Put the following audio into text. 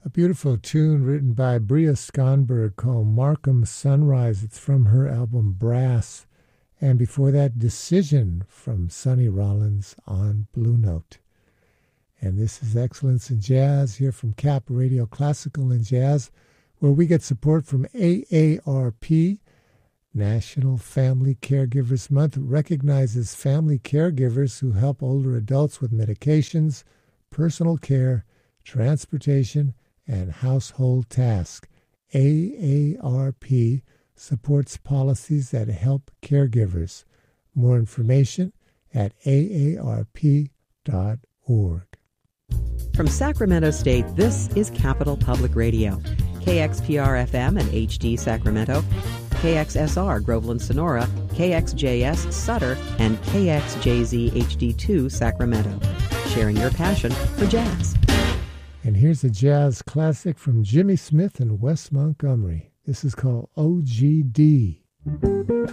A beautiful tune written by Bria Skonberg called Markham Sunrise. It's from her album Brass. And before that, Decision from Sonny Rollins on Blue Note. And this is Excellence in Jazz here from CAP Radio Classical and Jazz, where we get support from AARP. National Family Caregivers Month recognizes family caregivers who help older adults with medications, personal care, transportation, and household tasks. AARP supports policies that help caregivers. More information at aarp.org. From Sacramento State, this is Capital Public Radio. KXPR-FM and HD Sacramento, KXSR Groveland Sonora, KXJS Sutter, and KXJZ HD2 Sacramento. Sharing your passion for jazz. And here's a jazz classic from Jimmy Smith and Wes Montgomery. This is called OGD.